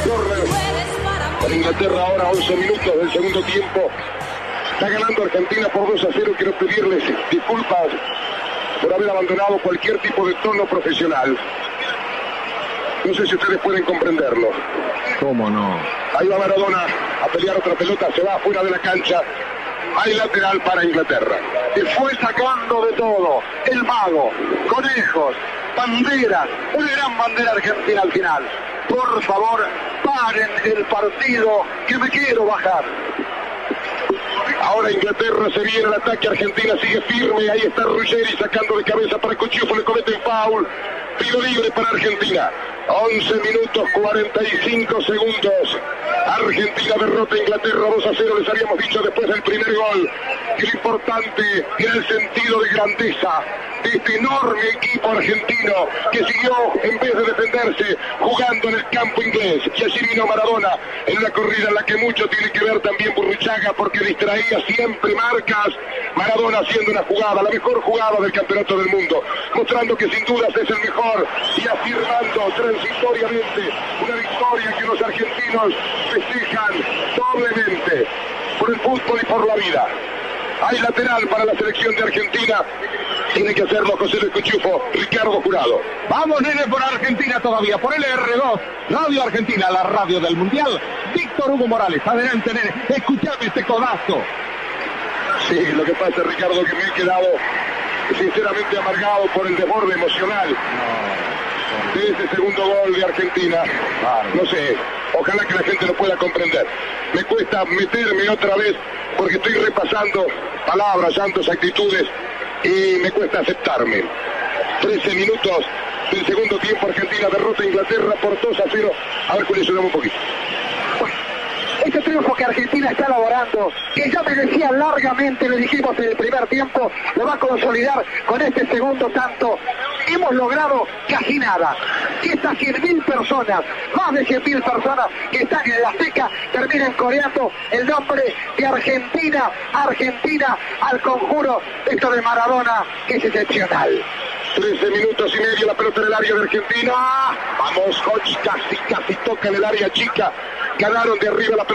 Córner con Inglaterra ahora, 11 minutos del segundo tiempo. Está ganando Argentina por 2-0. Quiero pedirles disculpas por haber abandonado cualquier tipo de tono profesional. No sé si ustedes pueden comprenderlo. ¿Cómo no? Ahí va Maradona a pelear otra pelota, se va fuera de la cancha. Hay lateral para Inglaterra. Y fue sacando de todo. El mago, conejos, banderas, una gran bandera argentina al final. Por favor, paren el partido, que me quiero bajar. Ahora Inglaterra se viene al ataque, Argentina sigue firme, ahí está Ruggeri sacando de cabeza para Cuchufo, le cometen foul, tiro libre para Argentina. 11 minutos 45 segundos. Argentina derrota a Inglaterra 2-0, les habíamos dicho después del primer gol. Y lo importante era el sentido de grandeza de este enorme equipo argentino que siguió, en vez de defenderse, jugando en el campo inglés. Y allí vino Maradona en una corrida en la que mucho tiene que ver también Burruchaga, porque distraía siempre marcas. Maradona haciendo una jugada, la mejor jugada del campeonato del mundo, mostrando que sin dudas es el mejor y afirmando transitoriamente una victoria que los argentinos festejan doblemente por el fútbol y por la vida. Hay lateral para la selección de Argentina. Tiene que hacerlo José Luis Cuchufo, Ricardo Jurado. Vamos, nene, por Argentina todavía, por LR2, Radio Argentina, la radio del Mundial. Víctor Hugo Morales, adelante, nene, escuchame este codazo. Sí, lo que pasa, Ricardo, que me he quedado sinceramente amargado por el desborde emocional de ese segundo gol de Argentina. No sé, ojalá que la gente lo pueda comprender. Me cuesta meterme otra vez porque estoy repasando palabras, llantos, actitudes y me cuesta aceptarme. 13 minutos del segundo tiempo, Argentina derrota a Inglaterra por 2-0. A ver, Julio, ayudamos un poquito. Este triunfo que Argentina está elaborando, que ya merecía largamente, lo dijimos en el primer tiempo, lo va a consolidar con este segundo tanto. Hemos logrado casi nada. Que estas 100.000 personas, más de 100.000 personas que están en el Azteca, terminen coreando el nombre de Argentina, Argentina, al conjuro esto de Maradona, que es excepcional. 13 minutos y medio, la pelota en el área de Argentina. Vamos, Hodge, casi toca en el área chica. Ganaron de arriba la pelota.